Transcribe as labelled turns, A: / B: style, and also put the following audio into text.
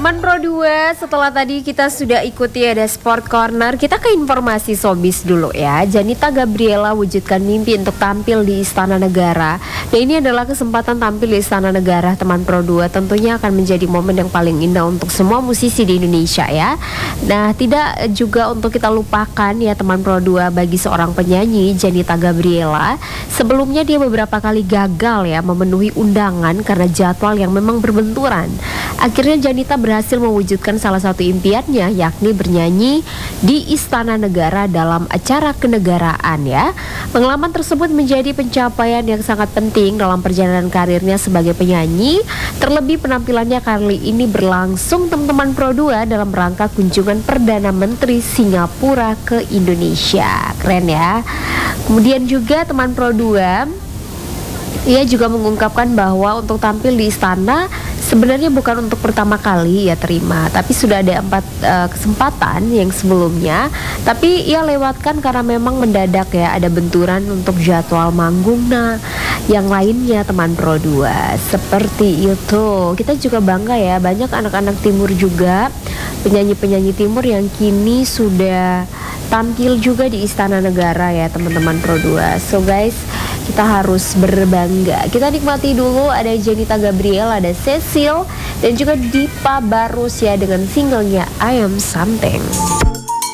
A: Teman Pro 2, setelah tadi kita sudah ikuti ada Sport Corner, kita ke informasi showbiz dulu ya. Janita Gabriela wujudkan mimpi untuk tampil di Istana Negara. Nah, ini adalah kesempatan tampil di Istana Negara teman Pro 2. Tentunya akan menjadi momen yang paling indah untuk semua musisi di Indonesia ya. Nah, tidak juga untuk kita lupakan ya teman Pro 2 bagi seorang penyanyi Janita Gabriela. Sebelumnya dia beberapa kali gagal ya memenuhi undangan karena jadwal yang memang berbenturan. Akhirnya Janita berhasil mewujudkan salah satu impiannya, yakni bernyanyi di Istana Negara dalam acara kenegaraan ya. Pengalaman tersebut menjadi pencapaian yang sangat penting dalam perjalanan karirnya sebagai penyanyi. Terlebih penampilannya kali ini berlangsung teman-teman Pro 2 dalam rangka kunjungan Perdana Menteri Singapura ke Indonesia. Keren ya. Kemudian juga teman Pro 2, ia juga mengungkapkan bahwa untuk tampil di istana sebenarnya bukan untuk pertama kali ia terima, tapi sudah ada 4 kesempatan yang sebelumnya, tapi ia lewatkan karena memang mendadak ya, ada benturan untuk jadwal manggung. Nah, yang lainnya teman Pro 2 seperti itu. Kita juga bangga ya, banyak anak-anak timur juga, penyanyi-penyanyi timur yang kini sudah tampil juga di Istana Negara ya teman-teman Pro 2. So guys, kita harus berbangga. Kita nikmati dulu ada Janita Gabriel, ada Cecil, dan juga Dipa Barus ya dengan singlenya I Am Something.